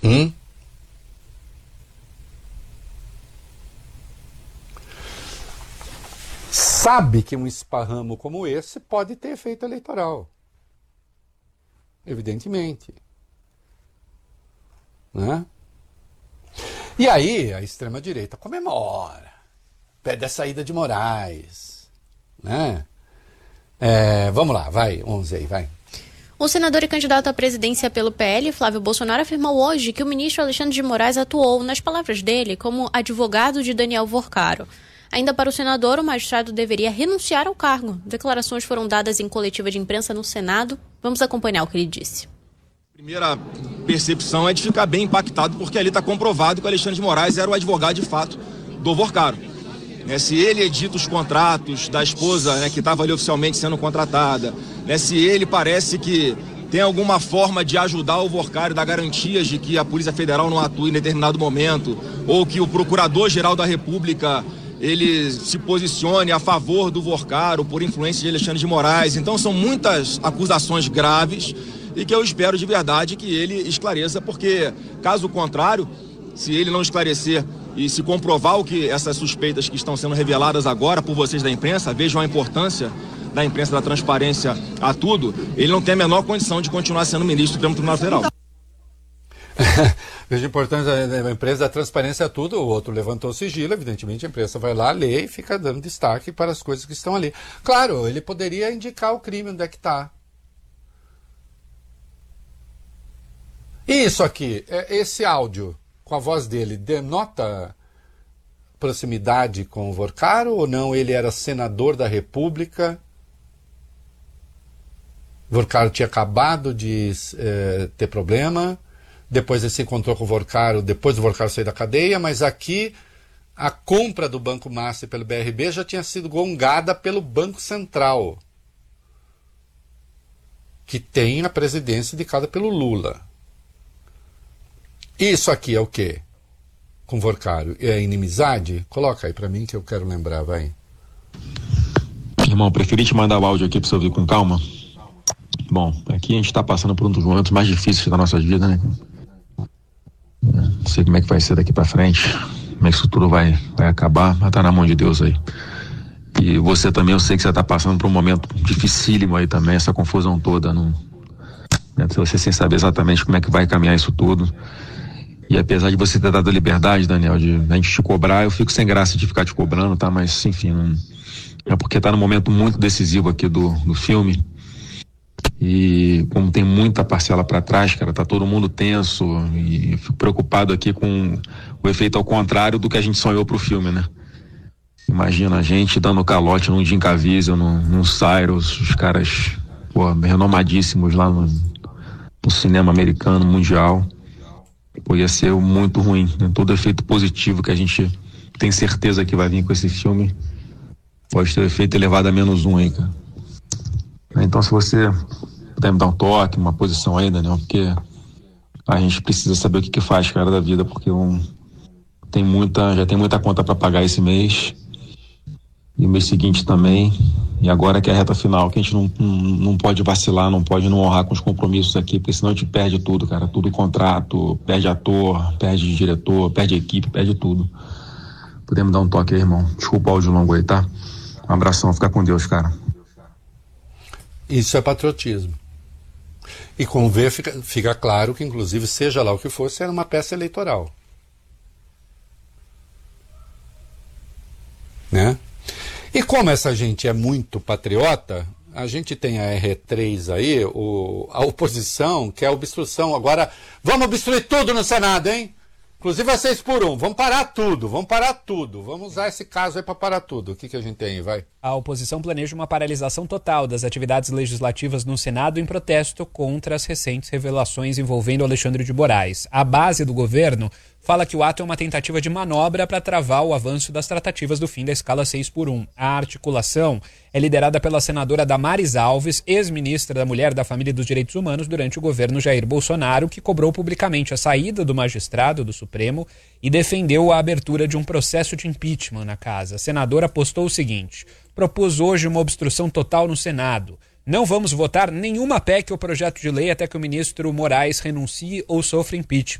Sabe que um esparramo como esse pode ter efeito eleitoral. Evidentemente. Né? E aí a extrema-direita comemora, pede a saída de Moraes. Né? Vamos lá, vai, 11 aí, vai. O senador e candidato à presidência pelo PL, Flávio Bolsonaro, afirmou hoje que o ministro Alexandre de Moraes atuou, nas palavras dele, como advogado de Daniel Vorcaro. Ainda para o senador, o magistrado deveria renunciar ao cargo. Declarações foram dadas em coletiva de imprensa no Senado. Vamos acompanhar o que ele disse. A primeira percepção é de ficar bem impactado, porque ali está comprovado que o Alexandre de Moraes era o advogado de fato do Vorcaro. Se ele edita os contratos da esposa, que estava ali oficialmente sendo contratada, se ele parece que tem alguma forma de ajudar o Vorcaro, dar garantias de que a Polícia Federal não atue em determinado momento, ou que o Procurador-Geral da República ele se posicione a favor do Vorcaro por influência de Alexandre de Moraes. Então são muitas acusações graves e que eu espero de verdade que ele esclareça, porque caso contrário, se ele não esclarecer e se comprovar o que essas suspeitas que estão sendo reveladas agora por vocês da imprensa, vejam a importância da imprensa, da transparência a tudo, ele não tem a menor condição de continuar sendo ministro do Supremo Tribunal Federal. Veja a importância da imprensa, da transparência a tudo. O outro levantou o sigilo, evidentemente a imprensa vai lá, lê e fica dando destaque para as coisas que estão ali. Claro, ele poderia indicar o crime, onde é que está. Isso aqui, esse áudio com a voz dele, denota proximidade com o Vorcaro ou não? Ele era senador da República, Vorcaro tinha acabado de ter problema, depois ele se encontrou com o Vorcaro, depois do Vorcaro sair da cadeia, mas aqui a compra do Banco Master pelo BRB já tinha sido gongada pelo Banco Central, que tem a presidência indicada pelo Lula. Isso aqui é o quê? Com o Vorcaro? É inimizade? Coloca aí pra mim que eu quero lembrar, vai. Irmão, preferi te mandar o áudio aqui pra você ouvir com calma. Bom, aqui a gente tá passando por um dos momentos mais difíceis da nossa vida, né? Não sei como é que vai ser daqui pra frente, como é que isso tudo vai acabar, mas tá na mão de Deus aí. E você também, eu sei que você tá passando por um momento dificílimo aí também, essa confusão toda, você sem saber exatamente como é que vai caminhar isso tudo. E apesar de você ter dado a liberdade, Daniel, de a gente te cobrar, eu fico sem graça de ficar te cobrando, tá? Mas, enfim, é porque tá num momento muito decisivo aqui do filme. E como tem muita parcela para trás, cara, tá todo mundo tenso e eu fico preocupado aqui com o efeito ao contrário do que a gente sonhou pro filme, né? Imagina a gente dando calote num Jim Caviezel, num Cyrus, os caras, renomadíssimos lá no cinema americano, mundial. Ia ser muito ruim, né? Todo efeito positivo que a gente tem certeza que vai vir com esse filme pode ter o efeito elevado a -1 aí, cara. Então, se você puder me dar um toque, uma posição aí, Daniel, porque a gente precisa saber o que faz, cara, da vida, porque já tem muita conta para pagar esse mês e o mês seguinte também, e agora que é a reta final, que a gente não pode vacilar, não pode não honrar com os compromissos aqui, porque senão a gente perde tudo, cara, tudo contrato, perde ator, perde diretor, perde equipe, perde tudo. Podemos dar um toque aí, irmão? Desculpa o áudio longo aí, tá? Um abração, fica com Deus, cara. Isso é patriotismo. E com ver fica claro que, inclusive, seja lá o que fosse, era uma peça eleitoral. Né? E como essa gente é muito patriota, a gente tem a R3 aí, a oposição, que é a obstrução. Agora, vamos obstruir tudo no Senado, hein? Inclusive a 6x1. Vamos parar tudo. Vamos usar esse caso aí para parar tudo. O que a gente tem aí, vai? A oposição planeja uma paralisação total das atividades legislativas no Senado em protesto contra as recentes revelações envolvendo Alexandre de Moraes. A base do governo fala que o ato é uma tentativa de manobra para travar o avanço das tratativas do fim da escala 6x1. A articulação é liderada pela senadora Damares Alves, ex-ministra da Mulher, da Família e dos Direitos Humanos durante o governo Jair Bolsonaro, que cobrou publicamente a saída do magistrado do Supremo e defendeu a abertura de um processo de impeachment na casa. A senadora postou o seguinte: propôs hoje uma obstrução total no Senado. Não vamos votar nenhuma PEC ou projeto de lei até que o ministro Moraes renuncie ou sofra impeachment.